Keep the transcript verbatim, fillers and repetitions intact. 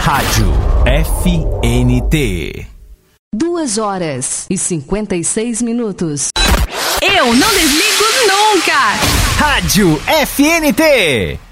Rádio F N T. Duas horas e cinquenta e seis minutos. Eu não desligo nunca! Rádio F N T.